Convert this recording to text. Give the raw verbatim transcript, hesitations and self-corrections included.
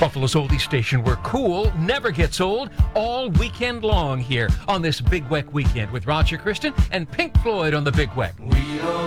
Buffalo's oldie station where cool never gets old all weekend long here on this Big Weck weekend with Roger Christian and Pink Floyd on the Big Weck. We all